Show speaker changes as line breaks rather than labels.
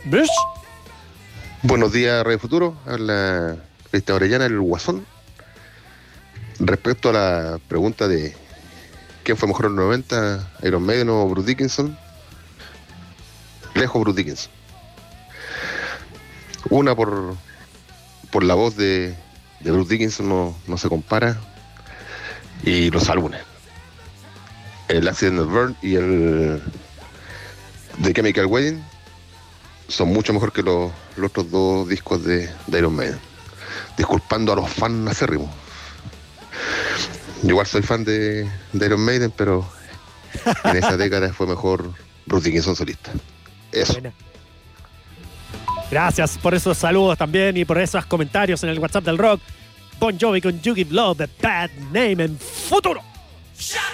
¿Ves?
Buenos días, Radio Futuro. Habla Cristian Orellana, el Guasón. Respecto a la pregunta de quién fue mejor en los 90, Iron Maiden o Bruce Dickinson, lejos Bruce Dickinson. Una por la voz de Bruce Dickinson no se compara, y los álbumes, el Accident of Burn y el The Chemical Wedding, son mucho mejor que los otros dos discos de Iron Maiden. Disculpando a los fans acérrimos. Yo igual soy fan de Iron Maiden, pero en esa década fue mejor Bruce Dickinson solista. Eso.
Buena. Gracias por esos saludos también y por esos comentarios en el WhatsApp del rock. Bon Jovi con You Give Love a Bad Name en Futuro.